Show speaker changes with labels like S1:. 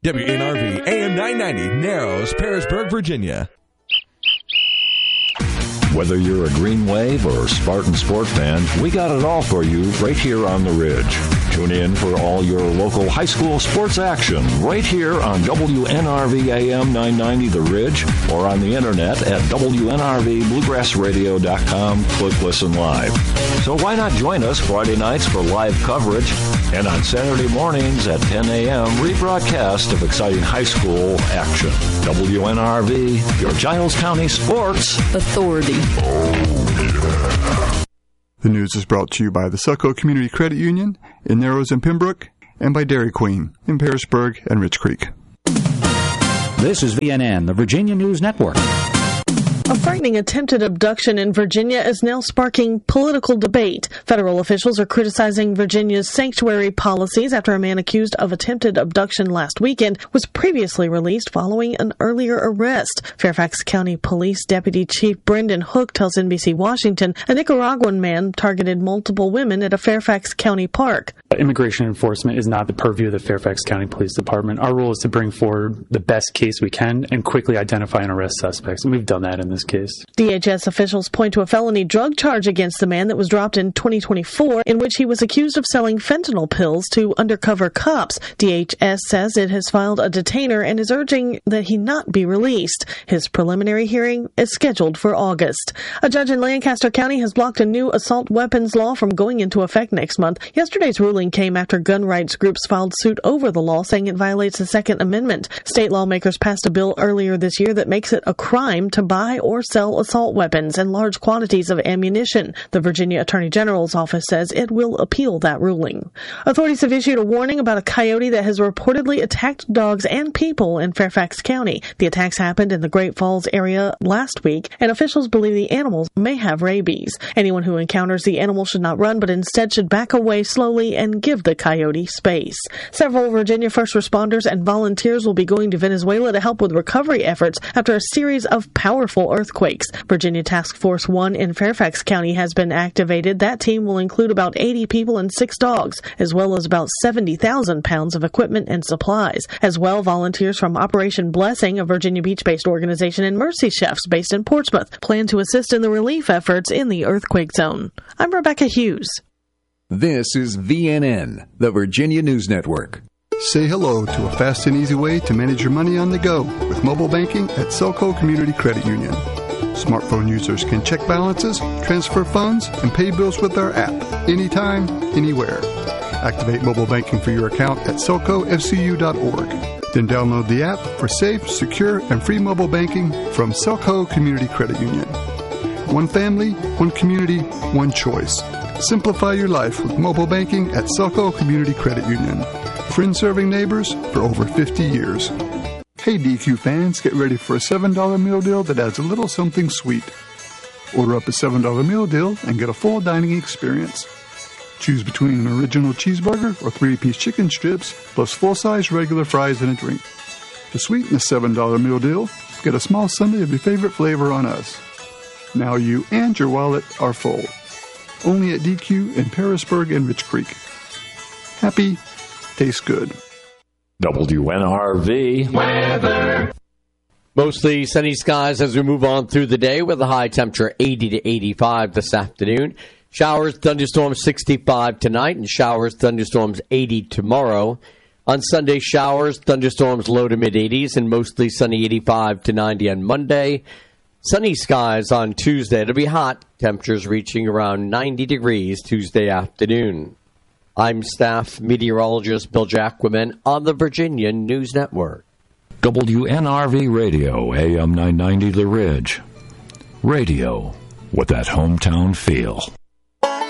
S1: WNRV AM 990, Narrows, Parisburg, Virginia.
S2: Whether you're a Green Wave or Spartan Sport fan, we got it all for you right here on the Ridge. Tune in for all your local high school sports action right here on WNRV AM 990 The Ridge or on the internet at WNRVBluegrassradio.com. Click Listen Live. So why not join us Friday nights for live coverage and on Saturday mornings at 10 a.m. rebroadcast of exciting high school action. WNRV, your Giles County Sports Authority.
S3: The news is brought to you by the Selco Community Credit Union in Narrows and Pembroke and by Dairy Queen in Parisburg and Rich Creek.
S4: This is VNN, the Virginia News Network.
S5: A frightening attempted abduction in Virginia is now sparking political debate. Federal officials are criticizing Virginia's sanctuary policies after a man accused of attempted abduction last weekend was previously released following an earlier arrest. Fairfax County Police Deputy Chief Brendan Hook tells NBC Washington a Nicaraguan man targeted multiple women at a Fairfax County park.
S6: Immigration enforcement is not the purview of the Fairfax County Police Department. Our role is to bring forward the best case we can and quickly identify and arrest suspects, and we've done that in this case.
S5: DHS officials point to a felony drug charge against the man that was dropped in 2024 in which he was accused of selling fentanyl pills to undercover cops. DHS says it has filed a detainer and is urging that he not be released. His preliminary hearing is scheduled for August. A judge in Lancaster County has blocked a new assault weapons law from going into effect next month. Yesterday's ruling came after gun rights groups filed suit over the law, saying it violates the Second Amendment. State lawmakers passed a bill earlier this year that makes it a crime to buy or sell assault weapons and large quantities of ammunition. The Virginia Attorney General's office says it will appeal that ruling. Authorities have issued a warning about a coyote that has reportedly attacked dogs and people in Fairfax County. The attacks happened in the Great Falls area last week, and officials believe the animals may have rabies. Anyone who encounters the animal should not run, but instead should back away slowly and give the coyote space. Several Virginia first responders and volunteers will be going to Venezuela to help with recovery efforts after a series of powerful earthquakes. Virginia Task Force 1 in Fairfax County has been activated. That team will include about 80 people and 6 dogs, as well as about 70,000 pounds of equipment and supplies. As well, volunteers from Operation Blessing, a Virginia Beach-based organization, and Mercy Chefs based in Portsmouth plan to assist in the relief efforts in the earthquake zone. I'm Rebecca Hughes.
S7: This is VNN, the Virginia News Network.
S3: Say hello to a fast and easy way to manage your money on the go with mobile banking at Selco Community Credit Union. Smartphone users can check balances, transfer funds, and pay bills with our app anytime, anywhere. Activate mobile banking for your account at selcofcu.org. Then download the app for safe, secure, and free mobile banking from Selco Community Credit Union. One family, one community, one choice. Simplify your life with mobile banking at Selco Community Credit Union. Friends serving neighbors for over 50 years. Hey DQ fans, get ready for a $7 meal deal that adds a little something sweet. Order up a $7 meal deal and get a full dining experience. Choose between an original cheeseburger or 3-piece chicken strips plus full-size regular fries and a drink. To sweeten the $7 meal deal, get a small sundae of your favorite flavor on us. Now you and your wallet are full. Only at DQ in Parisburg and Rich Creek. Happy, tastes good.
S8: WNRV weather. Mostly sunny skies as we move on through the day with a high temperature 80 to 85 this afternoon. Showers, thunderstorms 65 tonight, and showers, thunderstorms 80 tomorrow. On Sunday, showers, thunderstorms low to mid-80s, and mostly sunny 85 to 90 on Monday. Sunny skies on Tuesday. It'll be hot, temperatures reaching around 90 degrees Tuesday afternoon. I'm staff meteorologist Bill Jacquemin on the Virginia News Network.
S2: WNRV Radio, AM 990 The Ridge. Radio with that hometown feel.